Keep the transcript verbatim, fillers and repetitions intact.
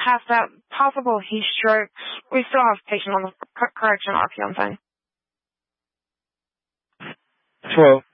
past that, possible heat strokes. We still have patient on the correction R P M thing. Hello.